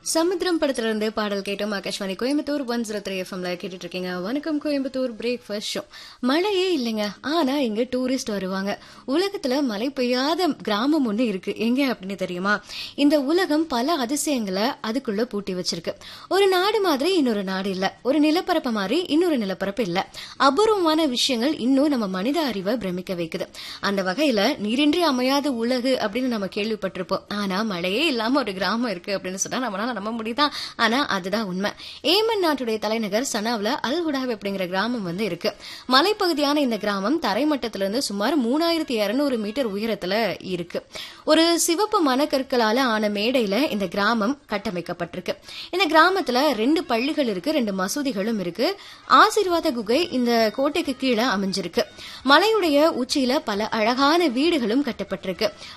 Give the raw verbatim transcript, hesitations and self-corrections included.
சமுத்திரம் படத்துல இருந்து பாடல் கேட்டோம். Akashvani Coimbatore one zero three எஃப்எம்ல கேட்டுட்டு இருக்கீங்க. வணக்கம் கோயம்புத்தூர் பிரேக்ஃபாஸ்ட் ஷோ. மழையே இல்லைங்க, ஆனா இங்க டூரிஸ்ட் வருவாங்க. உலகத்துல மழை பெய்யாத கிராமம் ஒண்ணு இருக்கு. எங்க அப்படின்னு தெரியுமா? இந்த உலகம் பல அதிசயங்களை அதுக்குள்ள பூட்டி வச்சிருக்கு. ஒரு நாடு மாதிரி இன்னொரு நாடு இல்ல, ஒரு நிலப்பரப்பு மாதிரி இன்னொரு நிலப்பரப்பு இல்ல. அபூர்வமான விஷயங்கள் இன்னும் நம்ம மனித அறிவை பிரமிக்க வைக்குது. அந்த வகையில நீரின்றி அமையாத உலகு அப்படின்னு நம்ம கேள்விப்பட்டிருப்போம். ஆனா மழையே இல்லாம ஒரு கிராமம் இருக்கு அப்படின்னு சொன்னா நம்மளால நம்ப முடியுதா? ஆனா அதுதான் உண்மை. ஏமன் நாட்டுடைய தலைநகர் சனாவுல அல் ஹுடாப் அப்படிங்கிற கிராமம் வந்து இருக்கு. மலைப்பகுதியான இந்த கிராமம் தரைமட்டத்திலிருந்து சுமார் மூணாயிரத்தி இருநூறு மீட்டர் உயரத்துல இருக்கு. ஒரு சிவப்பு மணக்கற்களால ஆன மேடையில இந்த கிராமம் கட்டமைக்கப்பட்டிருக்கு. இந்த கிராமத்துல ரெண்டு பள்ளிகள் இருக்கு, ரெண்டு மசூதிகளும் இருக்கு. ஆசீர்வாத குகை இந்த கோட்டைக்கு கீழே அமைஞ்சிருக்கு. மலையுடைய உச்சியில பல அழகான வீடுகளும் கட்டப்பட்டிருக்கு.